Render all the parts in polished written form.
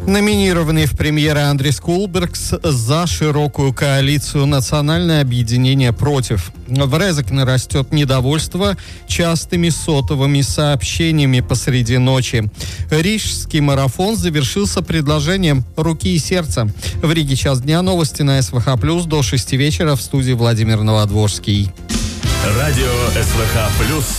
Номинированный в премьеры Андрис Кулбергс за широкую коалицию «Национальное объединение против». В Резекне растет недовольство частыми сотовыми сообщениями посреди ночи. Рижский марафон завершился предложением руки и сердца. В Риге час дня. Новости на СВХ+, до 6 вечера в студии Владимир Новодворский. Радио СВХ+.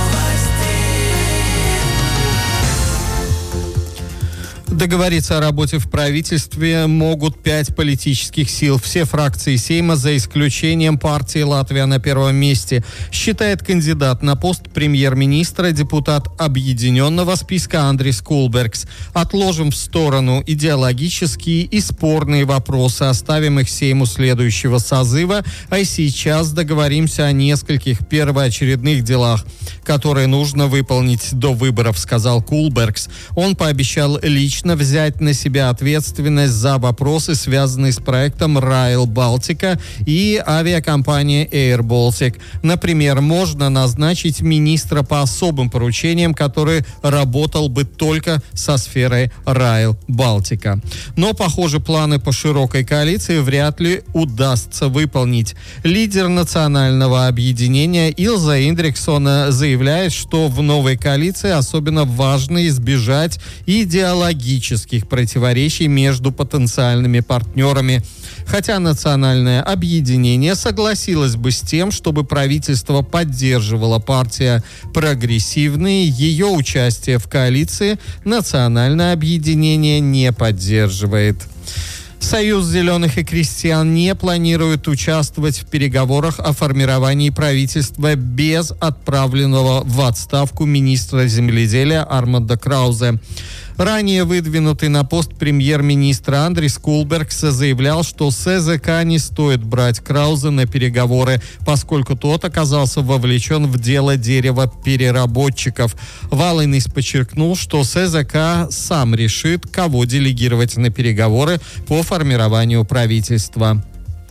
Договориться о работе в правительстве могут 5 политических сил. Все фракции Сейма, за исключением партии «Латвия на первом месте», считает кандидат на пост премьер-министра депутат объединенного списка Андрис Кулбергс. Отложим в сторону идеологические и спорные вопросы, оставим их Сейму следующего созыва, а сейчас договоримся о нескольких первоочередных делах, которые нужно выполнить до выборов, сказал Кулбергс. Он пообещал лично взять на себя ответственность за вопросы, связанные с проектом Rail Baltica и авиакомпанией Air Baltic. Например, можно назначить министра по особым поручениям, который работал бы только со сферой Rail Baltica. Но, похоже, планы по широкой коалиции вряд ли удастся выполнить. Лидер национального объединения Илза Индриксон заявляет, что в новой коалиции особенно важно избежать идеологических противоречий между потенциальными партнерами. Хотя национальное объединение согласилось бы с тем, чтобы правительство поддерживала партия «Прогрессивные», ее участие в коалиции национальное объединение не поддерживает. Союз зеленых и крестьян не планирует участвовать в переговорах о формировании правительства без отправленного в отставку министра земледелия Арманда Краузе. Ранее выдвинутый на пост премьер-министра Андрис Кулбергс заявлял, что СЗК не стоит брать Краузе на переговоры, поскольку тот оказался вовлечен в дело деревопереработчиков. Валайнис подчеркнул, что СЗК сам решит, кого делегировать на переговоры по формированию правительства.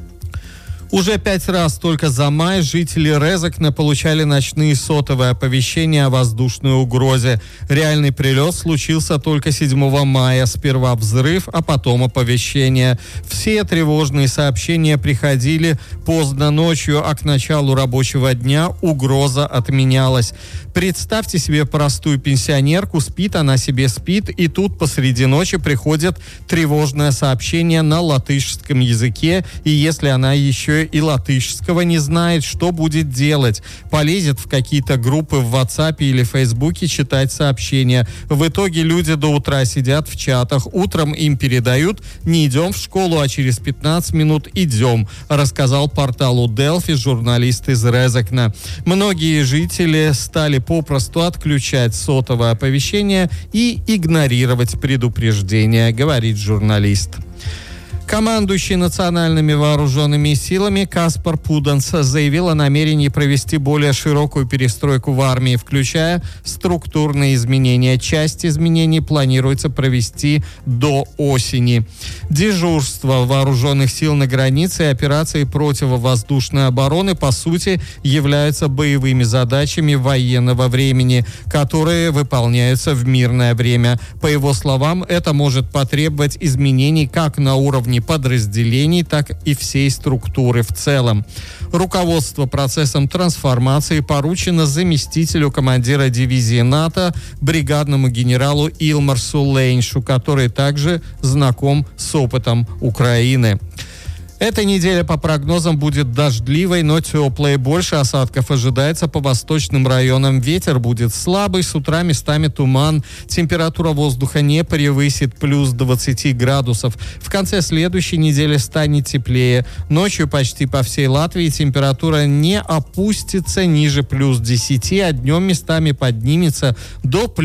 Уже 5 раз только за май жители Резекна получали ночные сотовые оповещения о воздушной угрозе. Реальный прилет случился только 7 мая. Сперва взрыв, а потом оповещение. Все тревожные сообщения приходили поздно ночью, а к началу рабочего дня угроза отменялась. Представьте себе простую пенсионерку, спит, она себе спит, и тут посреди ночи приходит тревожное сообщение на латышском языке, и если она еще и латышского не знает, что будет делать? Полезет в какие-то группы в WhatsApp или Фейсбуке читать сообщения. В итоге люди до утра сидят в чатах. Утром им передают: не идем в школу, а через 15 минут идем, рассказал порталу Delphi журналист из Резекна. Многие жители стали попросту отключать сотовое оповещение и игнорировать предупреждения, говорит журналист. Командующий национальными вооруженными силами Каспар Пуданс заявил о намерении провести более широкую перестройку в армии, включая структурные изменения. Часть изменений планируется провести до осени. Дежурство вооруженных сил на границе и операции противовоздушной обороны, по сути, являются боевыми задачами военного времени, которые выполняются в мирное время. По его словам, это может потребовать изменений как на уровне подразделений, так и всей структуры в целом. Руководство процессом трансформации поручено заместителю командира дивизии НАТО, бригадному генералу Илмарсу Лейншу, который также знаком с опытом Украины. Эта неделя по прогнозам будет дождливой, но теплой. Больше осадков ожидается по восточным районам. Ветер будет слабый, с утра местами туман. Температура воздуха не превысит плюс 20 градусов. В конце следующей недели станет теплее. Ночью почти по всей Латвии температура не опустится ниже плюс 10, а днем местами поднимется до плюс